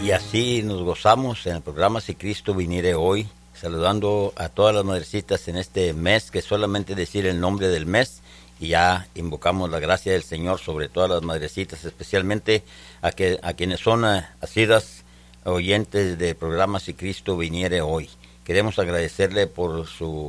Y así nos gozamos en el programa Si Cristo Viniere Hoy, saludando a todas las madrecitas en este mes, que solamente decir el nombre del mes y ya invocamos la gracia del Señor sobre todas las madrecitas, especialmente a quienes son asiduas oyentes del programa Si Cristo Viniere Hoy. Queremos agradecerle por su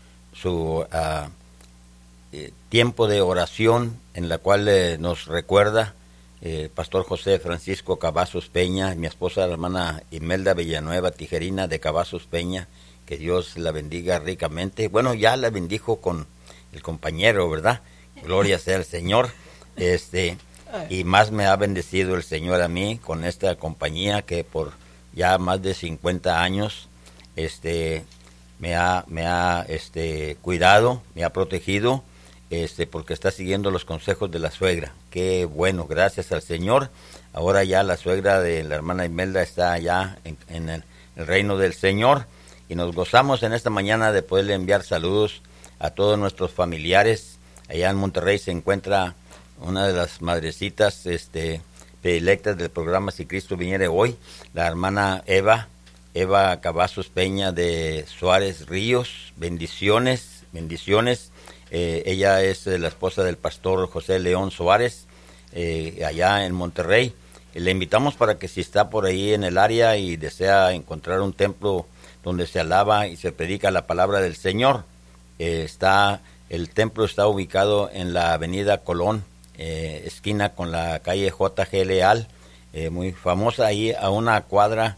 tiempo de oración en la cual nos recuerda Pastor José Francisco Cavazos Peña, mi esposa la hermana Imelda Villanueva Tijerina de Cavazos Peña, que Dios la bendiga ricamente. Bueno, ya la bendijo con el compañero, ¿verdad? Gloria sea al Señor. Y más me ha bendecido el Señor a mí con esta compañía que por ya más de 50 años me ha cuidado, me ha protegido, porque está siguiendo los consejos de la suegra. Qué bueno, gracias al Señor. Ahora ya la suegra de la hermana Imelda está ya en el reino del Señor, y nos gozamos en esta mañana de poderle enviar saludos a todos nuestros familiares. Allá en Monterrey se encuentra una de las madrecitas predilectas del programa Si Cristo Viniere Hoy, la hermana Eva Cavazos Peña de Suárez Ríos. Bendiciones. Ella es la esposa del pastor José León Suárez, allá en Monterrey. Le invitamos para que si está por ahí en el área y desea encontrar un templo donde se alaba y se predica la palabra del Señor, el templo está ubicado en la avenida Colón, esquina con la calle J.G. Leal, muy famosa, ahí a una cuadra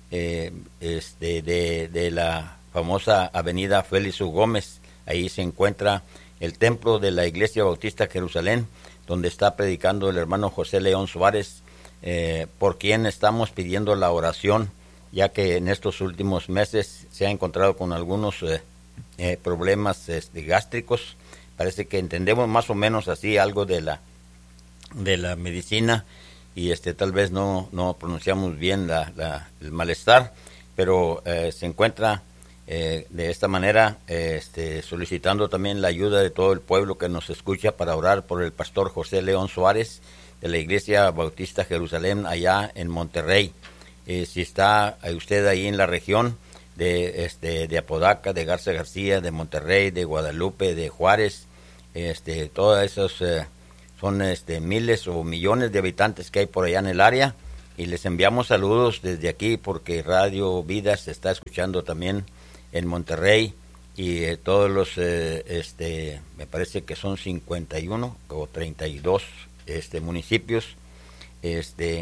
de la famosa avenida Félix U. Gómez. Ahí se encuentra el templo de la Iglesia Bautista Jerusalén, donde está predicando el hermano José León Suárez, por quien estamos pidiendo la oración, ya que en estos últimos meses se ha encontrado con algunos problemas gástricos. Parece que entendemos más o menos así algo de la medicina, y tal vez no pronunciamos bien el malestar, pero se encuentra de esta manera solicitando también la ayuda de todo el pueblo que nos escucha para orar por el pastor José León Suárez de la Iglesia Bautista Jerusalén allá en Monterrey. Si está usted ahí en la región de Apodaca, de Garza García, de Monterrey, de Guadalupe, de Juárez, todas esas son miles o millones de habitantes que hay por allá en el área, y les enviamos saludos desde aquí porque Radio Vida se está escuchando también en Monterrey, y todos los me parece que son 51 o 32 municipios de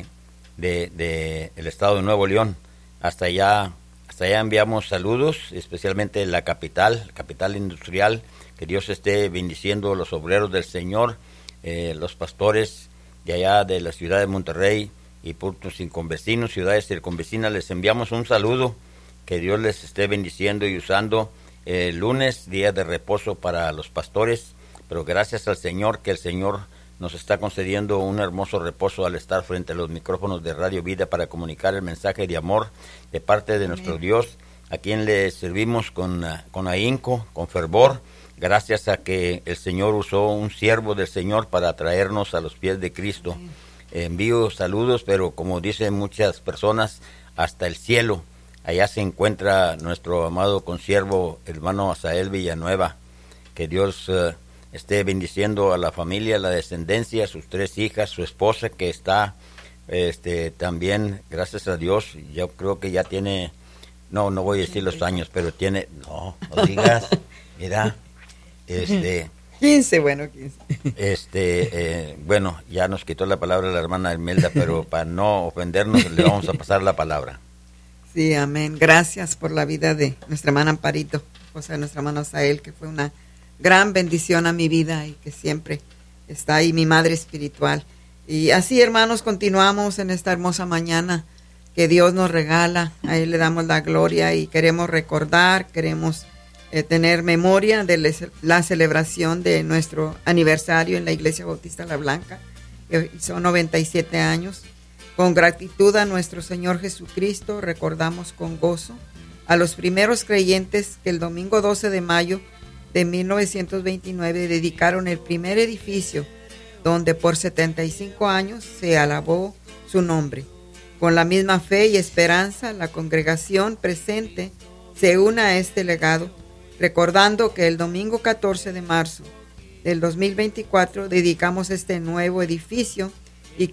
el estado de Nuevo León. Hasta allá enviamos saludos, especialmente la capital industrial. Que Dios esté bendiciendo los obreros del Señor, los pastores de allá de la ciudad de Monterrey y puntos circunvecinos, ciudades circunvecinas. Les enviamos un saludo. Que Dios les esté bendiciendo y usando. Lunes, día de reposo para los pastores, pero gracias al Señor que el Señor nos está concediendo un hermoso reposo al estar frente a los micrófonos de Radio Vida para comunicar el mensaje de amor de parte de nuestro Dios, a quien le servimos con ahínco, con fervor, gracias a que el Señor usó un siervo del Señor para traernos a los pies de Cristo. Envío saludos, pero como dicen muchas personas, hasta el cielo. Allá se encuentra nuestro amado consiervo, hermano Asael Villanueva. Que Dios esté bendiciendo a la familia, la descendencia, sus 3 hijas, su esposa, que está también, gracias a Dios, yo creo que ya tiene, no voy a decir los años, pero tiene, no digas, mira, 15, bueno, 15. Bueno, ya nos quitó la palabra la hermana Imelda, pero para no ofendernos le vamos a pasar la palabra. Sí, amén. Gracias por la vida de nuestra hermana Amparito, esposa de nuestra hermana Asael, que fue una gran bendición a mi vida y que siempre está ahí, mi madre espiritual. Y así, hermanos, continuamos en esta hermosa mañana que Dios nos regala. A Él le damos la gloria y queremos recordar, queremos tener memoria de la celebración de nuestro aniversario en la Iglesia Bautista La Blanca, que son 97 años. Con gratitud a nuestro Señor Jesucristo, recordamos con gozo a los primeros creyentes que el domingo 12 de mayo de 1929 dedicaron el primer edificio donde por 75 años se alabó su nombre. Con la misma fe y esperanza, la congregación presente se une a este legado, recordando que el domingo 14 de marzo del 2024 dedicamos este nuevo edificio y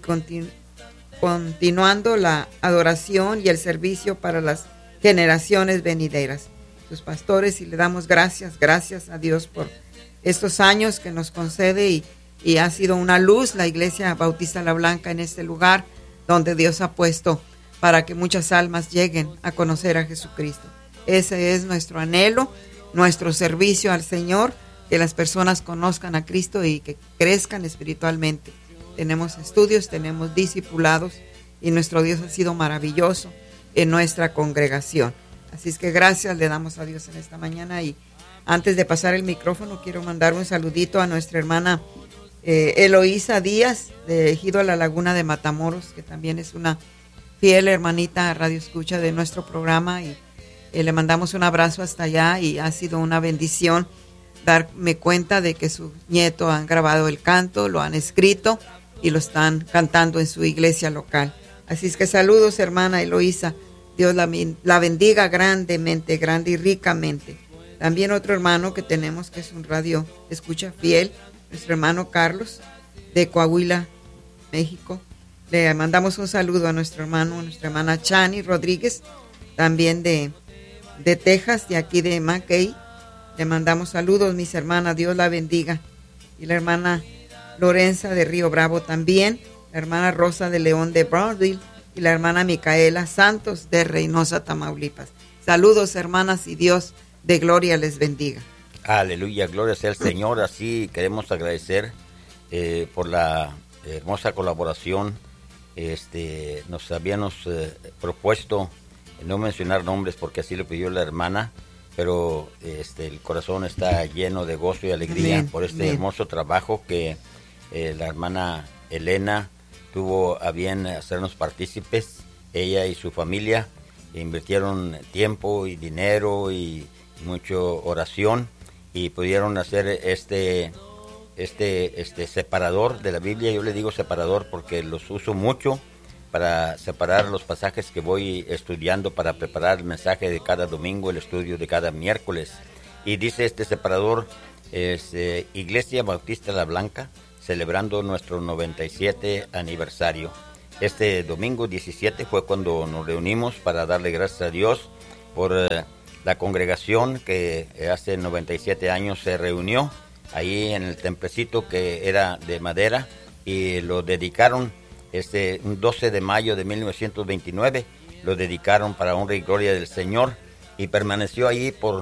continuando la adoración y el servicio para las generaciones venideras. Sus pastores, y le damos gracias a Dios por estos años que nos concede y ha sido una luz la Iglesia Bautista La Blanca en este lugar donde Dios ha puesto para que muchas almas lleguen a conocer a Jesucristo. Ese es nuestro anhelo, nuestro servicio al Señor, que las personas conozcan a Cristo y que crezcan espiritualmente. Tenemos estudios, tenemos discipulados y nuestro Dios ha sido maravilloso en nuestra congregación. Así es que gracias le damos a Dios en esta mañana. Y antes de pasar el micrófono, quiero mandar un saludito a nuestra hermana Eloísa Díaz, de Ejido a la Laguna de Matamoros, que también es una fiel hermanita radio escucha de nuestro programa, y le mandamos un abrazo hasta allá, y ha sido una bendición darme cuenta de que su nieto han grabado el canto, lo han escrito y lo están cantando en su iglesia local. Así es que saludos, hermana Eloísa. Dios la bendiga grandemente, grande y ricamente. También otro hermano que tenemos, que es un radio escucha fiel, nuestro hermano Carlos, de Coahuila, México. Le mandamos un saludo a nuestro hermano, a nuestra hermana Chani Rodríguez, también de Texas, de aquí de McKay. Le mandamos saludos, mis hermanas, Dios la bendiga. Y la hermana Lorenza de Río Bravo también, la hermana Rosa de León de Brownsville, y la hermana Micaela Santos de Reynosa, Tamaulipas. Saludos, hermanas, y Dios de gloria les bendiga. Aleluya, gloria sea al Señor. Así queremos agradecer por la hermosa colaboración. Nos habíamos propuesto no mencionar nombres porque así lo pidió la hermana, pero el corazón está lleno de gozo y alegría. Amén, por este amén. Hermoso trabajo que la hermana Elena tuvo a bien hacernos partícipes. Ella y su familia invirtieron tiempo y dinero y mucho oración, y pudieron hacer este separador de la Biblia. Yo le digo separador porque los uso mucho para separar los pasajes que voy estudiando para preparar el mensaje de cada domingo, el estudio de cada miércoles. Y dice este separador, Iglesia Bautista La Blanca, celebrando nuestro 97 aniversario. Este domingo 17 fue cuando nos reunimos para darle gracias a Dios por la congregación que hace 97 años se reunió ahí en el templecito que era de madera, y lo dedicaron un 12 de mayo de 1929, lo dedicaron para honra y gloria del Señor, y permaneció ahí por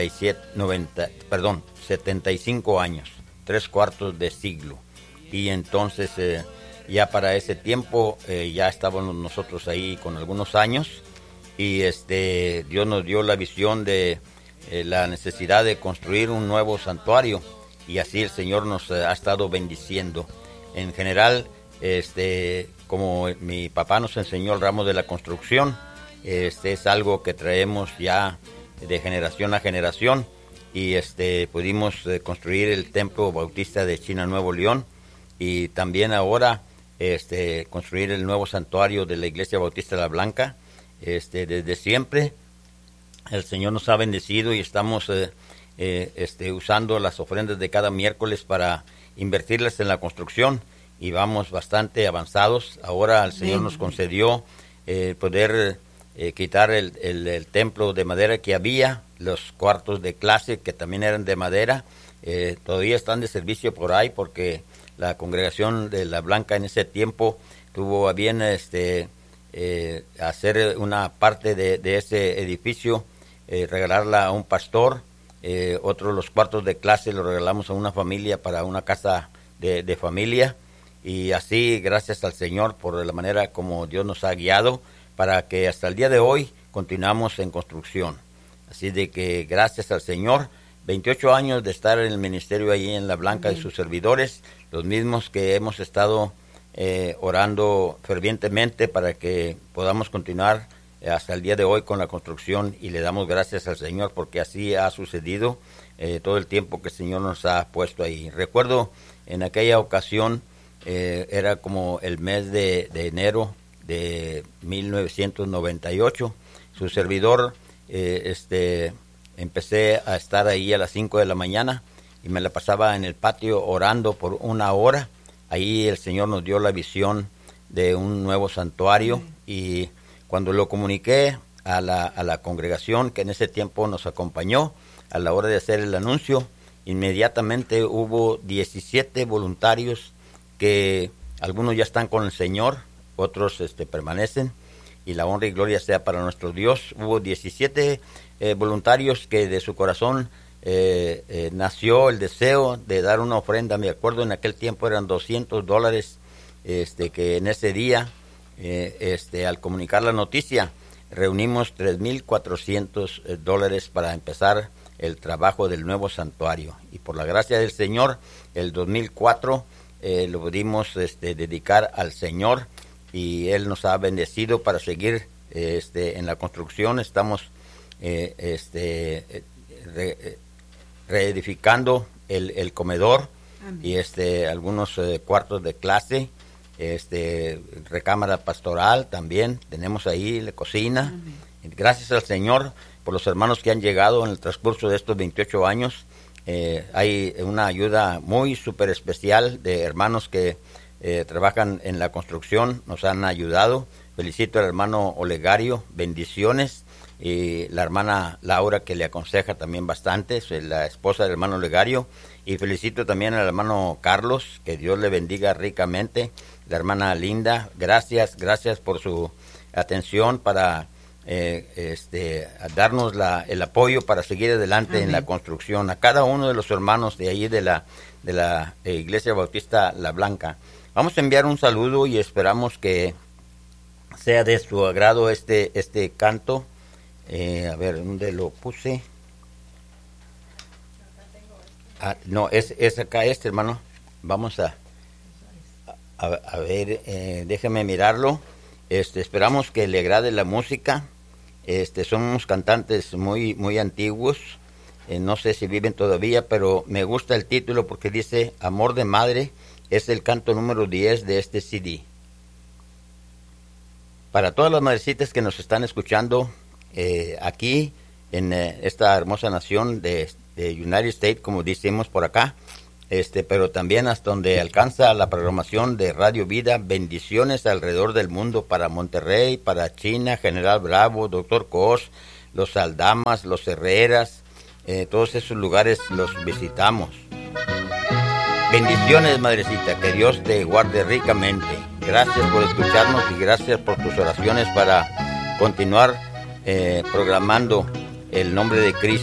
75 años, 3/4 de siglo. Y entonces ya para ese tiempo ya estábamos nosotros ahí con algunos años, y Dios nos dio la visión de la necesidad de construir un nuevo santuario, y así el Señor nos ha estado bendiciendo. En general, como mi papá nos enseñó el ramo de la construcción, es algo que traemos ya de generación a generación, y pudimos construir el Templo Bautista de China, Nuevo León, y también ahora construir el nuevo santuario de la Iglesia Bautista La Blanca. Desde siempre el Señor nos ha bendecido, y estamos usando las ofrendas de cada miércoles para invertirlas en la construcción, y vamos bastante avanzados. Ahora el Señor nos concedió poder quitar el templo de madera que había, los cuartos de clase que también eran de madera, todavía están de servicio por ahí, porque la congregación de La Blanca en ese tiempo tuvo a bien hacer una parte de ese edificio, regalarla a un pastor. Otro, los cuartos de clase los regalamos a una familia para una casa de familia, y así gracias al Señor por la manera como Dios nos ha guiado para que hasta el día de hoy continuamos en construcción. Así de que gracias al Señor, 28 años de estar en el ministerio ahí en La Blanca, y sus servidores, los mismos que hemos estado orando fervientemente para que podamos continuar hasta el día de hoy con la construcción, y le damos gracias al Señor porque así ha sucedido todo el tiempo que el Señor nos ha puesto ahí. Recuerdo en aquella ocasión, era como el mes de enero de 1998. Su servidor, empecé a estar ahí a las 5 de la mañana y me la pasaba en el patio orando por 1 hora. Ahí el Señor nos dio la visión de un nuevo santuario y cuando lo comuniqué a la congregación que en ese tiempo nos acompañó a la hora de hacer el anuncio, inmediatamente hubo 17 voluntarios que algunos ya están con el Señor, otros permanecen, y la honra y gloria sea para nuestro Dios. Hubo 17 voluntarios que de su corazón nació el deseo de dar una ofrenda. Me acuerdo en aquel tiempo eran $200, que en ese día, al comunicar la noticia, reunimos $3,400 para empezar el trabajo del nuevo santuario. Y por la gracia del Señor, el 2004 lo pudimos dedicar al Señor y Él nos ha bendecido para seguir en la construcción. Estamos reedificando el comedor. Amén. Y algunos cuartos de clase, recámara pastoral también tenemos ahí, la cocina. Amén. Gracias al Señor por los hermanos que han llegado en el transcurso de estos 28 años. Hay una ayuda muy súper especial de hermanos que trabajan en la construcción, nos han ayudado. Felicito al hermano Olegario, bendiciones, y la hermana Laura, que le aconseja también bastante, es la esposa del hermano Olegario, y felicito también al hermano Carlos, que Dios le bendiga ricamente. La hermana Linda, gracias por su atención para darnos el apoyo para seguir adelante. Amén. En la construcción. A cada uno de los hermanos de allí de la Iglesia Bautista La Blanca, vamos a enviar un saludo y esperamos que sea de su agrado este canto. A ver, ¿dónde lo puse? No, es acá hermano. Vamos a ver, déjeme mirarlo. Esperamos que le agrade la música. Son unos cantantes muy antiguos. No sé si viven todavía, pero me gusta el título porque dice Amor de Madre. Es el canto número 10 de este CD. Para todas las madrecitas que nos están escuchando aquí en esta hermosa nación de United States, como decimos por acá, pero también hasta donde alcanza la programación de Radio Vida, bendiciones alrededor del mundo, para Monterrey, para China, General Bravo, Doctor Cos, los Aldamas, los Herreras, todos esos lugares los visitamos. Bendiciones, madrecita, que Dios te guarde ricamente. Gracias por escucharnos y gracias por tus oraciones para continuar programando el nombre de Cristo.